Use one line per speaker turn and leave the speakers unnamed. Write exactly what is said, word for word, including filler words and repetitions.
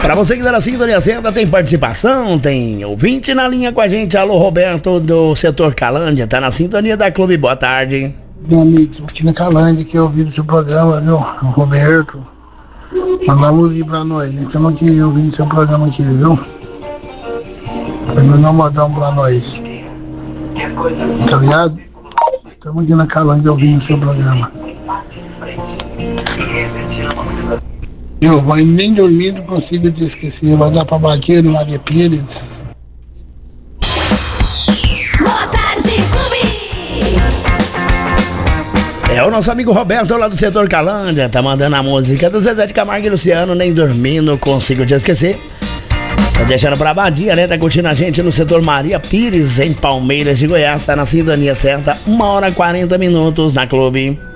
Pra você que tá na sintonia certa, tem participação, tem ouvinte na linha com a gente. Alô, Roberto, do setor Calândia, tá na sintonia da Clube. Boa tarde.
Meu amigo, aqui na Calândia, que eu ouvi o seu programa, viu? O Roberto. Mandar um luz pra nós. Estamos aqui ouvindo seu programa aqui, viu? Foi mandar um modão pra nós. Tá ligado? Estamos aqui na Calândia ouvindo seu programa. Eu vou nem dormir, não consigo te esquecer. Vai dar pra bater no Maria Pires.
Boa tarde, Clube!
É o nosso amigo Roberto lá do setor Calândia, tá mandando a música do Zezé de Camargo e Luciano, nem dormindo, consigo te esquecer. Tá deixando pra Badia, né? Tá curtindo a gente no setor Maria Pires, em Palmeiras de Goiás, tá na sintonia certa, uma hora e quarenta minutos na Clube.